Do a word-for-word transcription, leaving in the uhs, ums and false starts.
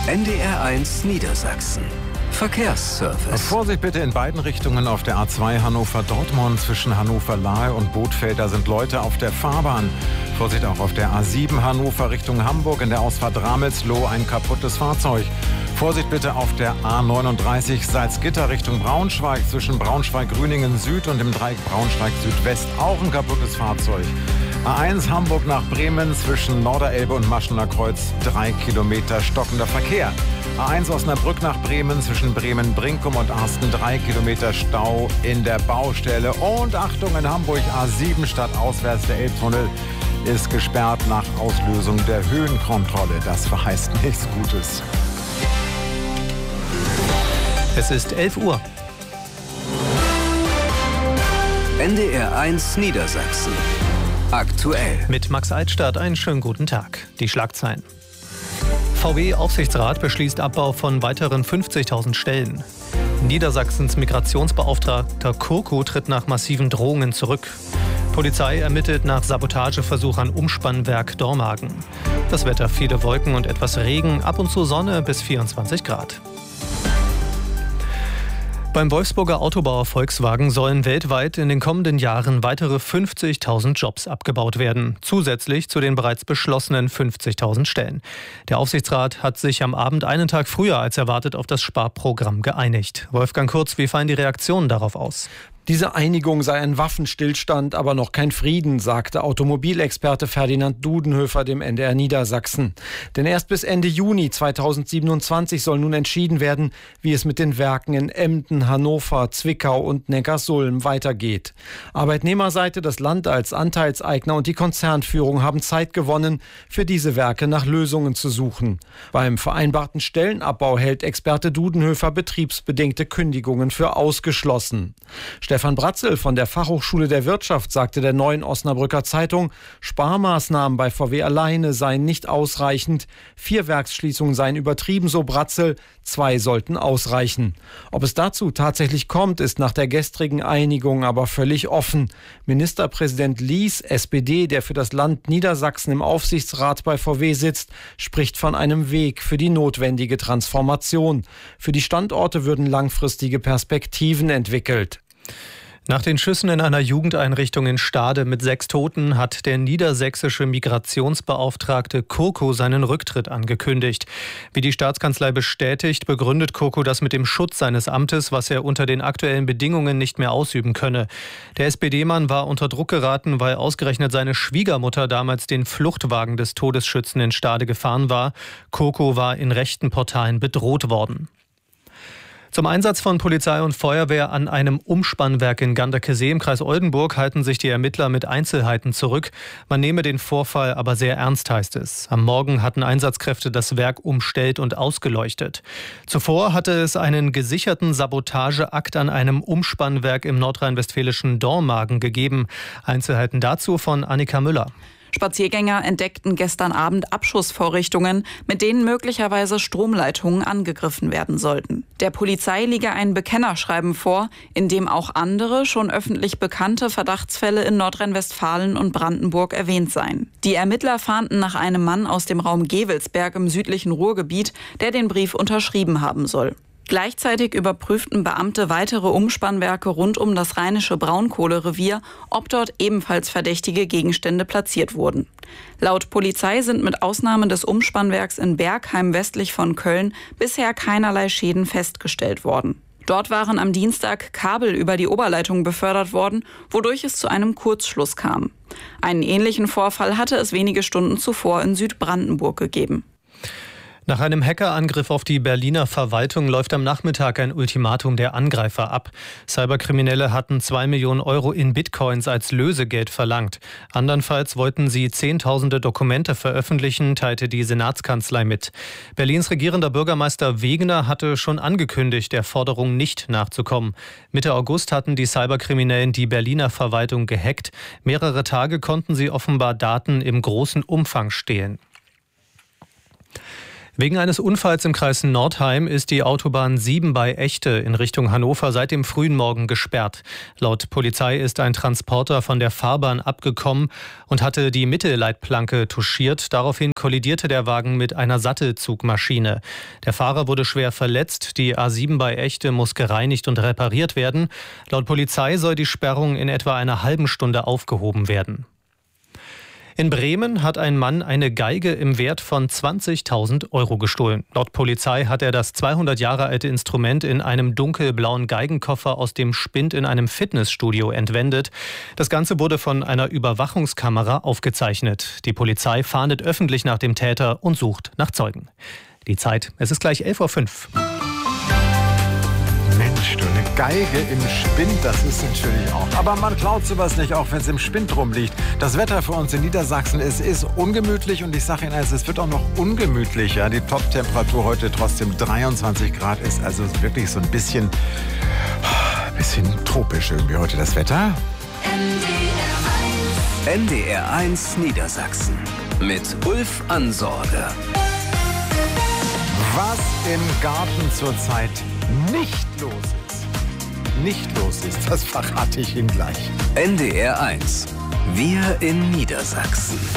N D R eins Niedersachsen. Verkehrsservice. Vorsicht bitte in beiden Richtungen auf der A zwei Hannover-Dortmund. Zwischen Hannover-Lahe und Bothfelder sind Leute auf der Fahrbahn. Vorsicht auch auf der A sieben Hannover Richtung Hamburg. In der Ausfahrt Ramelsloh ein kaputtes Fahrzeug. Vorsicht bitte auf der A neununddreißig Salzgitter Richtung Braunschweig. Zwischen Braunschweig-Grüningen Süd und dem Dreieck Braunschweig-Südwest auch ein kaputtes Fahrzeug. A eins Hamburg nach Bremen zwischen Norderelbe und Maschener Kreuz drei Kilometer stockender Verkehr. A eins Osnabrück nach Bremen zwischen Bremen-Brinkum und Arsten drei Kilometer Stau in der Baustelle. Und Achtung, in Hamburg A sieben stadtauswärts der Elbtunnel ist gesperrt nach Auslösung der Höhenkontrolle. Das verheißt nichts Gutes. Es ist elf Uhr. N D R eins Niedersachsen. Aktuell. Mit Max Altstadt einen schönen guten Tag. Die Schlagzeilen. V W-Aufsichtsrat beschließt Abbau von weiteren fünfzigtausend Stellen. Niedersachsens Migrationsbeauftragter Kurko tritt nach massiven Drohungen zurück. Polizei ermittelt nach Sabotageversuch an Umspannwerk Dormagen. Das Wetter: viele Wolken und etwas Regen, ab und zu Sonne bis vierundzwanzig Grad. Beim Wolfsburger Autobauer Volkswagen sollen weltweit in den kommenden Jahren weitere fünfzigtausend Jobs abgebaut werden, zusätzlich zu den bereits beschlossenen fünfzigtausend Stellen. Der Aufsichtsrat hat sich am Abend einen Tag früher als erwartet auf das Sparprogramm geeinigt. Wolfgang Kurz, wie fallen die Reaktionen darauf aus? Diese Einigung sei ein Waffenstillstand, aber noch kein Frieden, sagte Automobilexperte Ferdinand Dudenhöfer dem N D R Niedersachsen. Denn erst bis Ende Juni zweitausendsiebenundzwanzig soll nun entschieden werden, wie es mit den Werken in Emden, Hannover, Zwickau und Neckarsulm weitergeht. Arbeitnehmerseite, das Land als Anteilseigner und die Konzernführung haben Zeit gewonnen, für diese Werke nach Lösungen zu suchen. Beim vereinbarten Stellenabbau hält Experte Dudenhöfer betriebsbedingte Kündigungen für ausgeschlossen. Stefan Bratzel von der Fachhochschule der Wirtschaft sagte der Neuen Osnabrücker Zeitung, Sparmaßnahmen bei V W alleine seien nicht ausreichend. Vier Werksschließungen seien übertrieben, so Bratzel. Zwei sollten ausreichen. Ob es dazu tatsächlich kommt, ist nach der gestrigen Einigung aber völlig offen. Ministerpräsident Lies, S P D, der für das Land Niedersachsen im Aufsichtsrat bei V W sitzt, spricht von einem Weg für die notwendige Transformation. Für die Standorte würden langfristige Perspektiven entwickelt. Nach den Schüssen in einer Jugendeinrichtung in Stade mit sechs Toten hat der niedersächsische Migrationsbeauftragte Kurko seinen Rücktritt angekündigt. Wie die Staatskanzlei bestätigt, begründet Kurko das mit dem Schutz seines Amtes, was er unter den aktuellen Bedingungen nicht mehr ausüben könne. Der S P D-Mann war unter Druck geraten, weil ausgerechnet seine Schwiegermutter damals den Fluchtwagen des Todesschützen in Stade gefahren war. Kurko war in rechten Portalen bedroht worden. Zum Einsatz von Polizei und Feuerwehr an einem Umspannwerk in Ganderkesee im Kreis Oldenburg halten sich die Ermittler mit Einzelheiten zurück. Man nehme den Vorfall aber sehr ernst, heißt es. Am Morgen hatten Einsatzkräfte das Werk umstellt und ausgeleuchtet. Zuvor hatte es einen gesicherten Sabotageakt an einem Umspannwerk im nordrhein-westfälischen Dormagen gegeben. Einzelheiten dazu von Annika Müller. Spaziergänger entdeckten gestern Abend Abschussvorrichtungen, mit denen möglicherweise Stromleitungen angegriffen werden sollten. Der Polizei liege ein Bekennerschreiben vor, in dem auch andere, schon öffentlich bekannte Verdachtsfälle in Nordrhein-Westfalen und Brandenburg erwähnt seien. Die Ermittler fahnden nach einem Mann aus dem Raum Gewelsberg im südlichen Ruhrgebiet, der den Brief unterschrieben haben soll. Gleichzeitig überprüften Beamte weitere Umspannwerke rund um das rheinische Braunkohlerevier, ob dort ebenfalls verdächtige Gegenstände platziert wurden. Laut Polizei sind mit Ausnahme des Umspannwerks in Bergheim westlich von Köln bisher keinerlei Schäden festgestellt worden. Dort waren am Dienstag Kabel über die Oberleitung befördert worden, wodurch es zu einem Kurzschluss kam. Einen ähnlichen Vorfall hatte es wenige Stunden zuvor in Südbrandenburg gegeben. Nach einem Hackerangriff auf die Berliner Verwaltung läuft am Nachmittag ein Ultimatum der Angreifer ab. Cyberkriminelle hatten zwei Millionen Euro in Bitcoins als Lösegeld verlangt. Andernfalls wollten sie zehntausende Dokumente veröffentlichen, teilte die Senatskanzlei mit. Berlins regierender Bürgermeister Wegener hatte schon angekündigt, der Forderung nicht nachzukommen. Mitte August hatten die Cyberkriminellen die Berliner Verwaltung gehackt. Mehrere Tage konnten sie offenbar Daten im großen Umfang stehlen. Wegen eines Unfalls im Kreis Nordheim ist die Autobahn sieben bei Echte in Richtung Hannover seit dem frühen Morgen gesperrt. Laut Polizei ist ein Transporter von der Fahrbahn abgekommen und hatte die Mittelleitplanke touchiert. Daraufhin kollidierte der Wagen mit einer Sattelzugmaschine. Der Fahrer wurde schwer verletzt. Die A sieben bei Echte muss gereinigt und repariert werden. Laut Polizei soll die Sperrung in etwa einer halben Stunde aufgehoben werden. In Bremen hat ein Mann eine Geige im Wert von zwanzigtausend Euro gestohlen. Laut Polizei hat er das zweihundert Jahre alte Instrument in einem dunkelblauen Geigenkoffer aus dem Spind in einem Fitnessstudio entwendet. Das Ganze wurde von einer Überwachungskamera aufgezeichnet. Die Polizei fahndet öffentlich nach dem Täter und sucht nach Zeugen. Die Zeit, es ist gleich elf Uhr fünf. Mensch, du, eine Geige im Spind, das ist natürlich auch. Aber man klaut sowas nicht, auch wenn es im Spind rumliegt. Das Wetter für uns in Niedersachsen, es ist ungemütlich und ich sage Ihnen, es wird auch noch ungemütlicher. Die Top-Temperatur heute trotzdem dreiundzwanzig Grad ist, also wirklich so ein bisschen, bisschen tropisch irgendwie heute das Wetter. N D R eins Niedersachsen mit Ulf Ansorge. Was im Garten zurzeit nicht los ist, nicht los ist, das verrate ich Ihnen gleich. N D R eins. Wir in Niedersachsen.